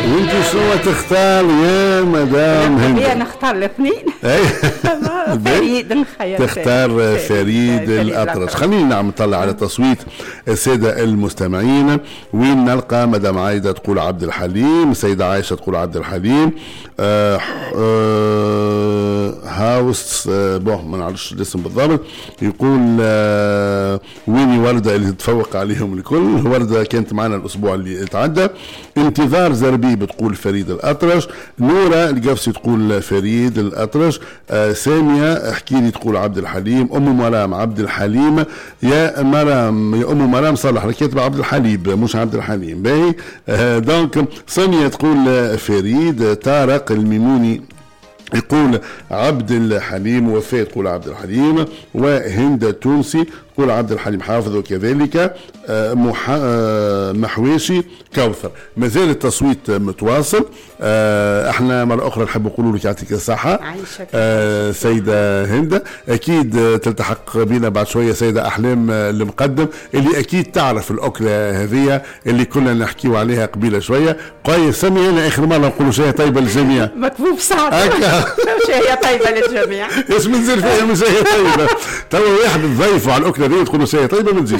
وانت شنو تختار يا مدام هند؟ انا اختار الاثنين. فريد الخيال تختار فريد الأطرش. خلينا نعم نطلع على تصويت السادة المستمعين. وين نلقى مدام عايدة تقول عبد الحليم، السيدة عائشة تقول عبد الحليم، هاوس ما نعرفش الاسم بالضبط يقول ويني وردة اللي تفوق عليهم الكل. وردة كانت معنا الأسبوع اللي تعدى. انتظار زربي بتقول فريد الأطرش. نورة القفسي تقول فريد الأطرش. سامية احكي لي تقول عبد الحليم. أم مرام عبد الحليم. يا مرام يا أم مرام صلح كاتب عبد الحليم مش عبد الحليم باهي. دونك سامية تقول فريد. طارق الميموني يقول عبد الحليم. وفاء تقول عبد الحليم. وهند التونسي تقول عبد الحليم حافظ. وكذلك محواشي كوثر. مازال التصويت متواصل. احنا مرة اخرى نحب نقول لك يعطيك الصحة سيدة هند. اكيد تلتحق بنا بعد شوية سيدة احلام المقدم اللي اكيد تعرف الاكلة هذه اللي كنا نحكيو عليها قبيلة شوية. قاي سمي انا اخر مرة نقولوا شاي طيبة للجميع. مكفوف ساعة شاي طيبة للجميع. ايش منزل فيها من شاي طيبة. توا واحد تضيفوا على الاكلة دي تقولوا شاي طيبة من